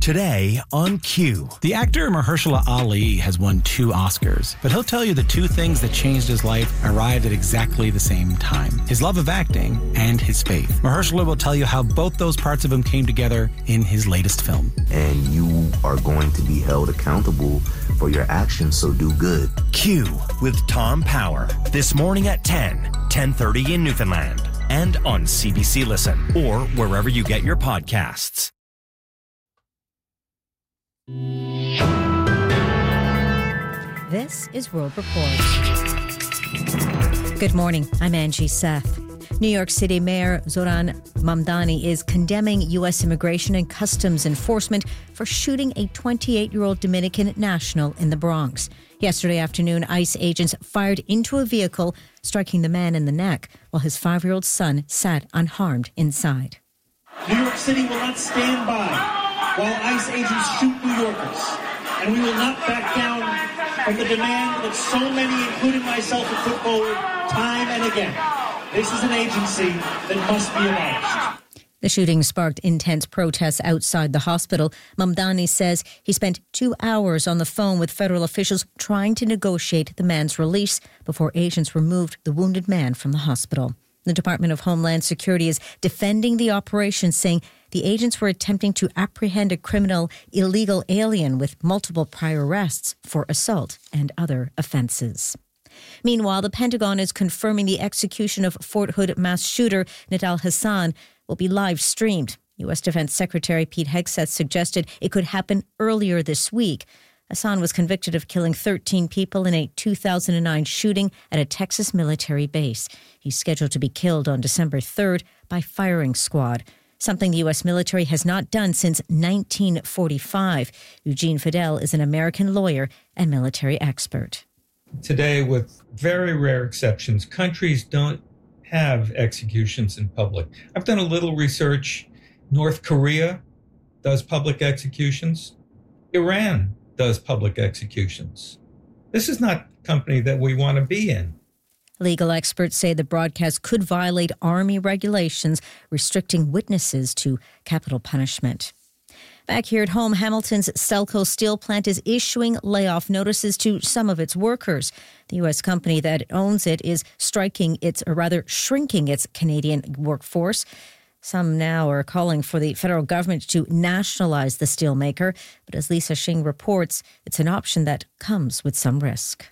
Today on Q. The actor Mahershala Ali has won 2 Oscars, but he'll tell you the 2 things that changed his life arrived at exactly the same time. His love of acting and his faith. Mahershala will tell you how both those parts of him came together in his latest film. And you are going to be held accountable for your actions, so do good. Q with Tom Power. This morning at 10:30 in Newfoundland. And on CBC Listen or wherever you get your podcasts. This is World Report. Good morning, I'm Angie Seth. New York City Mayor Zoran Mamdani is condemning U.S. Immigration and Customs Enforcement for shooting a 28-year-old Dominican national in the Bronx. Yesterday afternoon, ICE agents fired into a vehicle, striking the man in the neck, while his 5-year-old son sat unharmed inside. New York City will not stand by while ICE agents shoot New Yorkers. And we will not back down from the demand that so many, including myself, have put forward time and again. This is an agency that must be abolished. The shooting sparked intense protests outside the hospital. Mamdani says he spent 2 hours on the phone with federal officials trying to negotiate the man's release before agents removed the wounded man from the hospital. The Department of Homeland Security is defending the operation, saying the agents were attempting to apprehend a criminal illegal alien with multiple prior arrests for assault and other offences. Meanwhile, the Pentagon is confirming the execution of Fort Hood mass shooter Nidal Hasan will be live streamed. U.S. Defense Secretary Pete Hegseth suggested it could happen earlier this week. Hasan was convicted of killing 13 people in a 2009 shooting at a Texas military base. He's scheduled to be killed on December 3rd by firing squad, something the U.S. military has not done since 1945. Eugene Fidel is an American lawyer and military expert. Today, with very rare exceptions, countries don't have executions in public. I've done a little research. North Korea does public executions. Iran does public executions. This is not a company that we want to be in. Legal experts say the broadcast could violate Army regulations restricting witnesses to capital punishment. Back here at home, Hamilton's Stelco steel plant is issuing layoff notices to some of its workers. The U.S. company that owns it is shrinking its Canadian workforce. Some now are calling for the federal government to nationalize the steelmaker. But as Lisa Shing reports, it's an option that comes with some risk.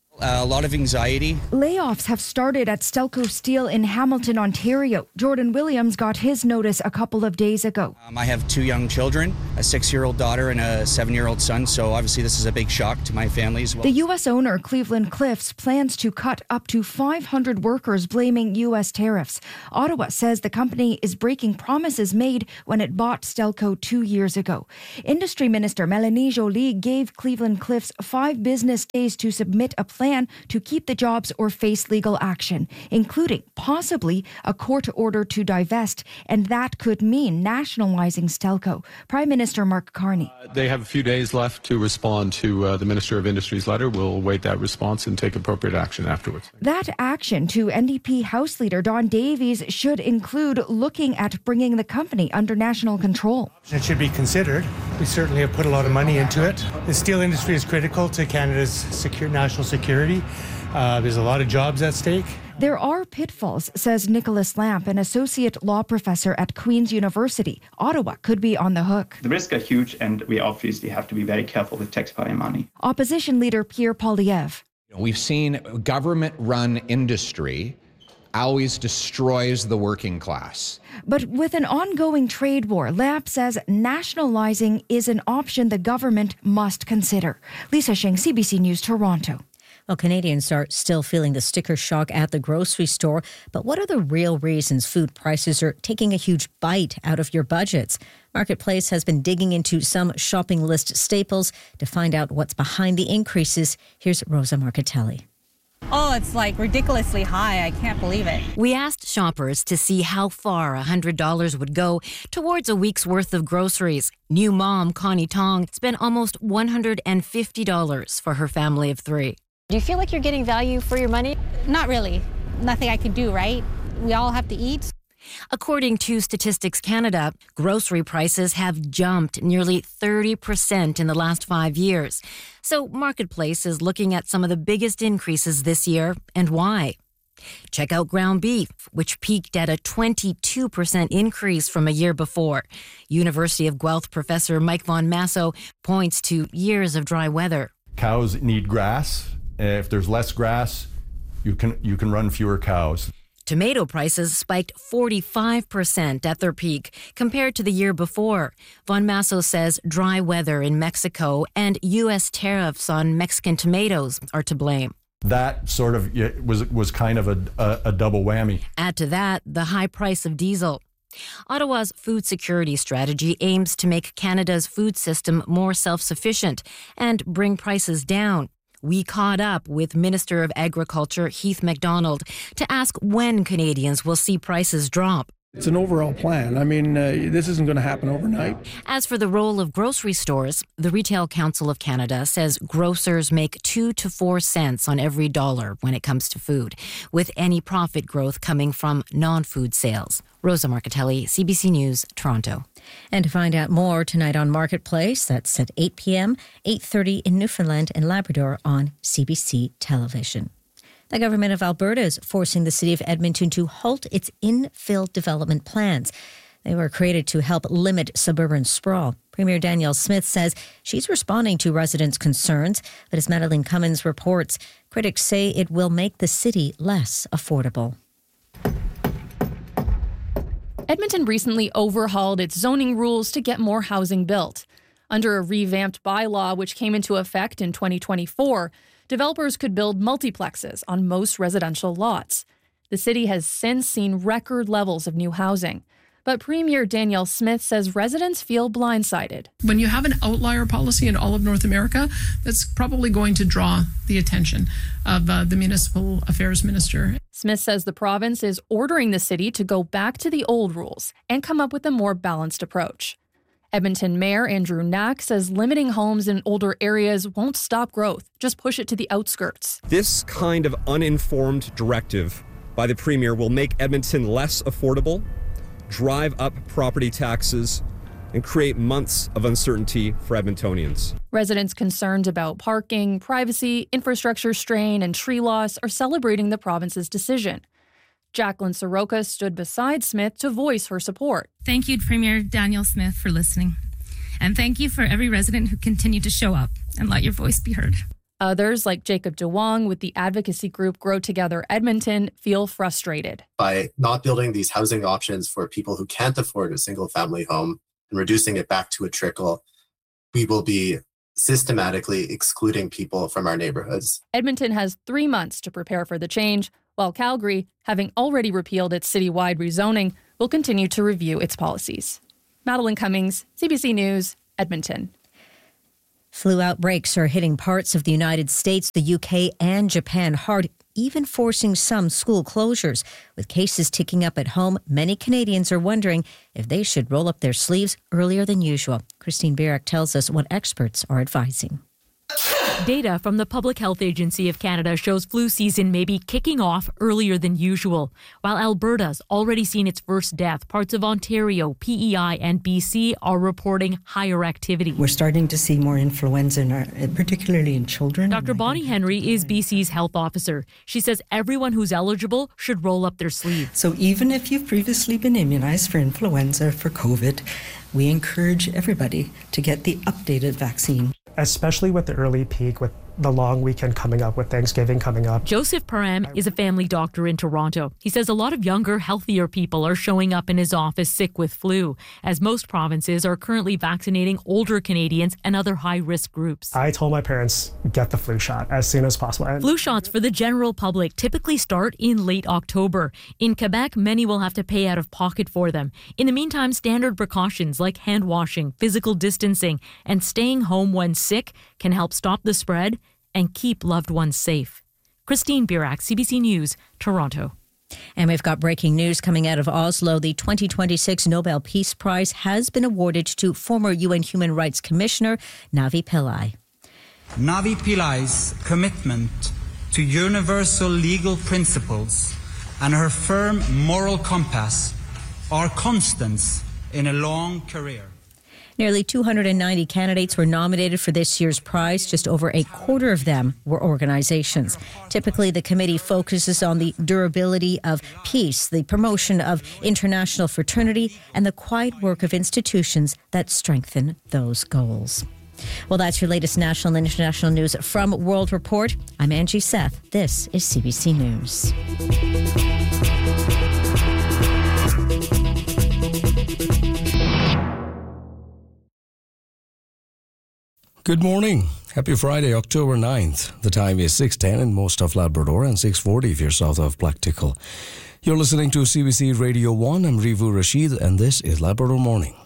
A lot of anxiety. Layoffs have started at Stelco Steel in Hamilton, Ontario. Jordan Williams got his notice a couple of days ago. I have 2 young children, a 6-year-old daughter and a 7-year-old son, so obviously this is a big shock to my family as well. The U.S. owner, Cleveland Cliffs, plans to cut up to 500 workers, blaming U.S. tariffs. Ottawa says the company is breaking promises made when it bought Stelco 2 years ago. Industry Minister Melanie Joly gave Cleveland Cliffs 5 business days to submit a plan to keep the jobs or face legal action, including possibly a court order to divest, and that could mean nationalizing Stelco. Prime Minister Mark Carney. They have a few days left to respond to the Minister of Industry's letter. We'll await that response and take appropriate action afterwards. That action to NDP House Leader Don Davies should include looking at bringing the company under national control. It should be considered. We certainly have put a lot of money into it. The steel industry is critical to Canada's national security. There's a lot of jobs at stake. There are pitfalls, says Nicholas Lamp, an associate law professor at Queen's University. Ottawa could be on the hook. The risks are huge, and we obviously have to be very careful with taxpayer money. Opposition leader Pierre Poilievre. We've seen government-run industry always destroys the working class. But with an ongoing trade war, Lamp says nationalizing is an option the government must consider. Lisa Shing, CBC News, Toronto. Well, Canadians are still feeling the sticker shock at the grocery store. But what are the real reasons food prices are taking a huge bite out of your budgets? Marketplace has been digging into some shopping list staples to find out what's behind the increases. Here's Rosa Marcatelli. Oh, it's like ridiculously high. I can't believe it. We asked shoppers to see how far $100 would go towards a week's worth of groceries. New mom Connie Tong spent almost $150 for her family of 3. Do you feel like you're getting value for your money? Not really. Nothing I could do, right? We all have to eat. According to Statistics Canada, grocery prices have jumped nearly 30% in the last 5 years. So Marketplace is looking at some of the biggest increases this year and why. Check out ground beef, which peaked at a 22% increase from a year before. University of Guelph professor Mike Von Masso points to years of dry weather. Cows need grass. If there's less grass, you can run fewer cows. Tomato prices spiked 45% at their peak compared to the year before. Von Masso says dry weather in Mexico and U.S. tariffs on Mexican tomatoes are to blame. That sort of was kind of a double whammy. Add to that the high price of diesel. Ottawa's food security strategy aims to make Canada's food system more self-sufficient and bring prices down. We caught up with Minister of Agriculture Heath MacDonald to ask when Canadians will see prices drop. It's an overall plan. I mean, this isn't going to happen overnight. As for the role of grocery stores, the Retail Council of Canada says grocers make 2 to 4 cents on every dollar when it comes to food, with any profit growth coming from non-food sales. Rosa Marcatelli, CBC News, Toronto. And to find out more tonight on Marketplace, that's at 8 p.m., 8:30 in Newfoundland and Labrador on CBC Television. The government of Alberta is forcing the city of Edmonton to halt its infill development plans. They were created to help limit suburban sprawl. Premier Danielle Smith says she's responding to residents' concerns, but as Madeleine Cummins reports, critics say it will make the city less affordable. Edmonton recently overhauled its zoning rules to get more housing built. Under a revamped bylaw which came into effect in 2024, developers could build multiplexes on most residential lots. The city has since seen record levels of new housing. But Premier Danielle Smith says residents feel blindsided. When you have an outlier policy in all of North America, that's probably going to draw the attention of the municipal affairs minister. Smith says the province is ordering the city to go back to the old rules and come up with a more balanced approach. Edmonton Mayor Andrew Knack says limiting homes in older areas won't stop growth, just push it to the outskirts. This kind of uninformed directive by the Premier will make Edmonton less affordable, drive up property taxes, and create months of uncertainty for Edmontonians. Residents concerned about parking, privacy, infrastructure strain, and tree loss are celebrating the province's decision. Jacqueline Soroka stood beside Smith to voice her support. Thank you, Premier Danielle Smith, for listening. And thank you for every resident who continued to show up and let your voice be heard. Others, like Jacob DeWong with the advocacy group Grow Together Edmonton, feel frustrated. By not building these housing options for people who can't afford a single-family home and reducing it back to a trickle, we will be systematically excluding people from our neighborhoods. Edmonton has 3 months to prepare for the change, while Calgary, having already repealed its citywide rezoning, will continue to review its policies. Madeleine Cummings, CBC News, Edmonton. Flu outbreaks are hitting parts of the United States, the UK and Japan hard, even forcing some school closures. With cases ticking up at home, many Canadians are wondering if they should roll up their sleeves earlier than usual. Christine Birak tells us what experts are advising. Data from the Public Health Agency of Canada shows flu season may be kicking off earlier than usual. While Alberta's already seen its first death, parts of Ontario, PEI and BC are reporting higher activity. We're starting to see more influenza, particularly in children. Dr. Bonnie Henry is BC's health officer. She says everyone who's eligible should roll up their sleeves. So even if you've previously been immunized for influenza, for COVID, we encourage everybody to get the updated vaccine. Especially with the early peak, with the long weekend coming up, with Thanksgiving coming up. Joseph Param is a family doctor in Toronto. He says a lot of younger, healthier people are showing up in his office sick with flu, as most provinces are currently vaccinating older Canadians and other high-risk groups. I told my parents, get the flu shot as soon as possible. Flu shots for the general public typically start in late October. In Quebec, many will have to pay out of pocket for them. In the meantime, standard precautions like hand washing, physical distancing, and staying home when sick can help stop the spread and keep loved ones safe. Christine Birak, CBC News, Toronto. And we've got breaking news coming out of Oslo. The 2026 Nobel Peace Prize has been awarded to former UN Human Rights Commissioner Navi Pillay. Navi Pillay's commitment to universal legal principles and her firm moral compass are constants in a long career. Nearly 290 candidates were nominated for this year's prize. Just over a quarter of them were organizations. Typically, the committee focuses on the durability of peace, the promotion of international fraternity, and the quiet work of institutions that strengthen those goals. Well, that's your latest national and international news from World Report. I'm Angie Seth. This is CBC News. Good morning. Happy Friday, October 9th. The time is 6:10 in most of Labrador and 6:40 if you're south of Blacktickle. You're listening to CBC Radio 1. I'm Rivu Rashid, and this is Labrador Morning.